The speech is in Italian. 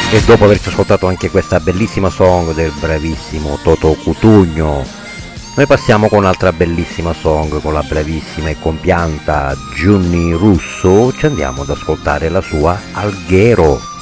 E dopo averci ascoltato anche questa bellissima song del bravissimo Toto Cutugno, noi passiamo con un'altra bellissima song con la bravissima e compianta Giunni Russo, ci andiamo ad ascoltare la sua Alghero.